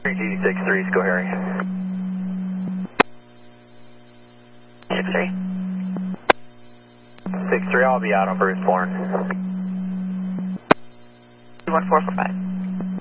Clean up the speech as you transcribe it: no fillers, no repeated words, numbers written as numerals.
G63, go Harry. 63. 63, I'll be out on Bruce Bourne. 1445.